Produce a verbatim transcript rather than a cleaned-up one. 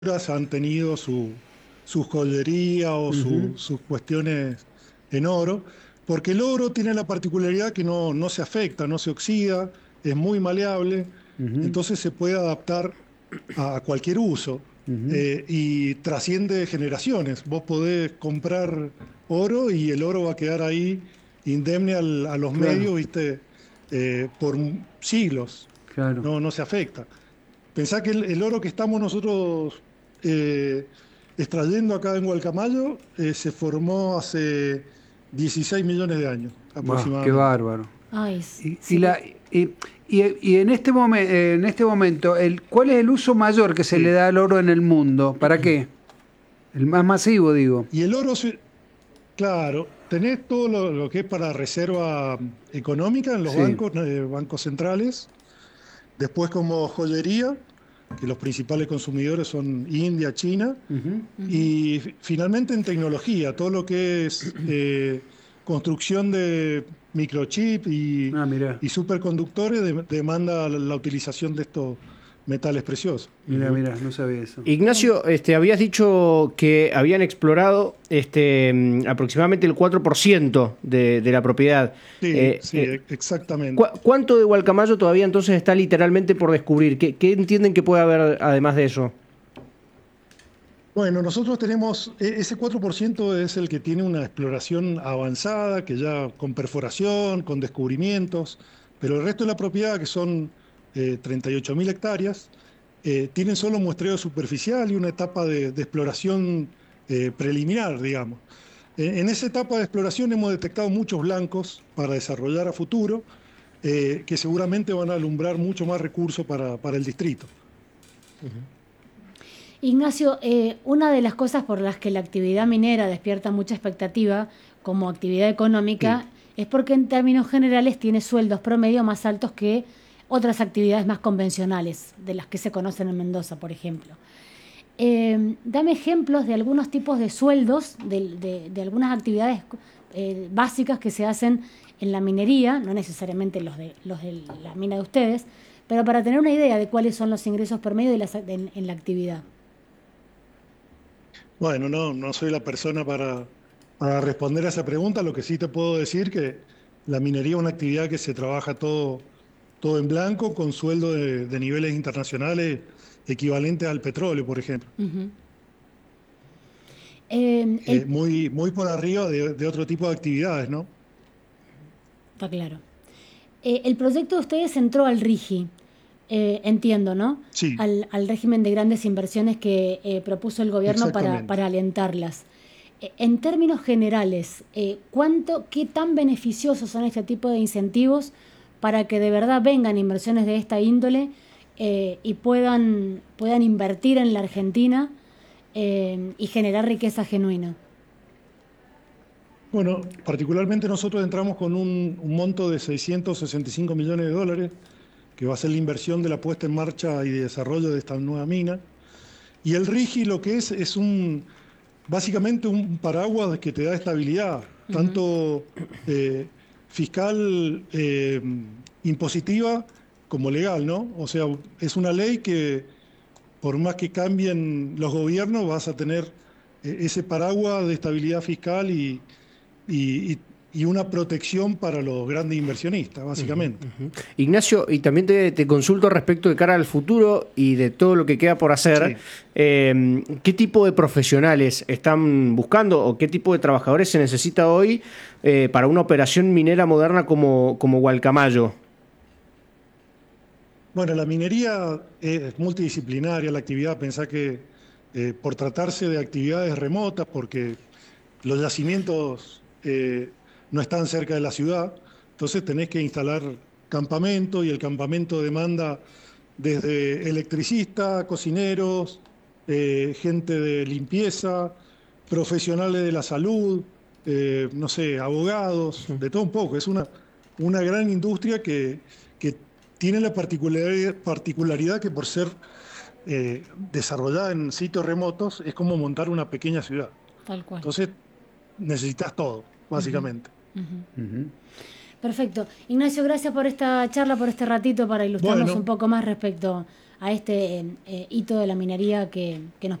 han tenido su, su joyería o su- Ujú. sus cuestiones en oro, porque el oro tiene la particularidad que no, no se afecta, no se oxida, es muy maleable, Ujú. entonces se puede adaptar a cualquier uso Ujú. eh, y trasciende generaciones. Vos podés comprar oro y el oro va a quedar ahí indemne al- a los Claro, medios, ¿viste? Eh, por siglos, claro. no, no se afecta. Pensá que el, el oro que estamos nosotros eh, extrayendo acá en Gualcamayo eh, se formó hace dieciséis millones de años Wow, qué aproximadamente. bárbaro. Ay, s- Y, y sí, la, y, y- y en este momen- eh, en este momento, el, ¿cuál es el uso mayor que se le Sí. da al oro en el mundo? ¿Para qué? El más masivo, digo. Y el oro, se- claro, tenés todo lo, lo que es para reserva mm, económica en los Sí. bancos, eh, bancos centrales. Después como joyería, que los principales consumidores son India, China. Ujú. Y fi- finalmente en tecnología, todo lo que es eh, construcción de microchip y, Ah, mirá, y superconductores de- demanda la, la utilización de estos metales preciosos. mirá, mirá, no sabía eso. bien. Ignacio, este, habías dicho que habían explorado este, mm, aproximadamente el cuatro por ciento de, de la propiedad. Sí, Eh, sí, eh, e- exactamente. ¿cu- ¿Cuánto de Gualcamayo todavía entonces está literalmente por descubrir? ¿Qué, qué entienden que puede haber además de eso? Bueno, nosotros tenemos, e- ese cuatro por ciento es el que tiene una exploración avanzada, que ya con perforación, con descubrimientos, pero el resto de la propiedad, que son eh, treinta y ocho mil hectáreas, eh, tienen solo muestreo superficial y una etapa de, de exploración eh, preliminar, digamos. Eh, en esa etapa de exploración hemos detectado muchos blancos para desarrollar a futuro, eh, que seguramente van a alumbrar mucho más recursos para, para el distrito. Ignacio, eh, una de las cosas por las que la actividad minera despierta mucha expectativa como actividad Sí. económica es porque en términos generales tiene sueldos promedio más altos que otras actividades más convencionales, de las que se conocen en Mendoza, por ejemplo. Eh, dame ejemplos de algunos tipos de sueldos, de, de- de algunas actividades eh, básicas que se hacen en la minería, no necesariamente los de, los de la mina de ustedes, pero para tener una idea de cuáles son los ingresos promedio de las- en en la actividad. Bueno, no, no soy la persona para, para responder a esa pregunta. Lo que sí te puedo decir que la minería es una actividad que se trabaja todo, todo en blanco, con sueldo de, de niveles internacionales equivalentes al petróleo, por ejemplo. Eh, Eh, el, muy, muy por arriba de, de otro tipo de actividades, ¿no? Está claro. Eh, el proyecto de ustedes entró al RIGI, eh, entiendo, ¿no? Sí, Al, al régimen de grandes inversiones que eh, propuso el gobierno para, exactamente. para alentarlas. Eh, en términos generales, eh, ¿cuánto, qué tan beneficiosos son este tipo de incentivos para que de verdad vengan inversiones de esta índole eh, y puedan, puedan invertir en la Argentina eh, y generar riqueza genuina? Bueno, particularmente nosotros entramos con un, un monto de seiscientos sesenta y cinco millones de dólares, que va a ser la inversión de la puesta en marcha y de desarrollo de esta nueva mina. Y el RIGI lo que es es un, básicamente un paraguas que te da estabilidad, tanto eh, fiscal, eh, impositiva, como legal, ¿no? O sea, es una ley que por más que cambien los gobiernos, vas a tener eh, ese paraguas de estabilidad fiscal y, y, y- y una protección para los grandes inversionistas, básicamente. Ignacio, y también te, te consulto respecto de cara al futuro y de todo lo que queda por hacer. Sí. eh, ¿Qué tipo de profesionales están buscando o qué tipo de trabajadores se necesita hoy eh, para una operación minera moderna como, como Gualcamayo? Bueno, la minería es multidisciplinaria, la actividad, pensá que eh, por tratarse de actividades remotas, porque los yacimientos eh, no están cerca de la ciudad, entonces tenés que instalar campamento y el campamento demanda desde electricistas, cocineros, eh, gente de limpieza, profesionales de la salud, eh, no sé, abogados, de todo un poco. Es una, una gran industria que, que tiene la particularidad, particularidad que por ser eh, desarrollada en sitios remotos es como montar una pequeña ciudad. Tal cual. Entonces necesitas todo, básicamente. Ujú. Perfecto. Ignacio, gracias por esta charla, por este ratito para ilustrarnos un Bueno, poco más respecto a este eh, hito de la minería que, que nos